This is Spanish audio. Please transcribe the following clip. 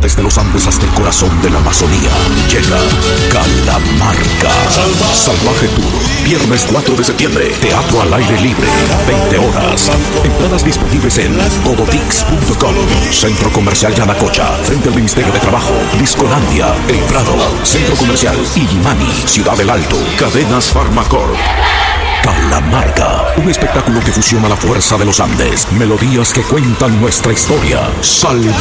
desde los Andes hasta el corazón de la Amazonía. Llega Calamarca. Salvaje Tour. Viernes 4 de septiembre. Teatro al aire libre. 20 horas. Entradas disponibles en codotix.com. Centro Comercial Yanacocha. Frente al Ministerio de Trabajo. Discolandia. El Prado. Centro Comercial Illimani. Ciudad del Alto. Cadenas Farmacor. Calamarca, un espectáculo que fusiona la fuerza de los Andes, melodías que cuentan nuestra historia. Salvaje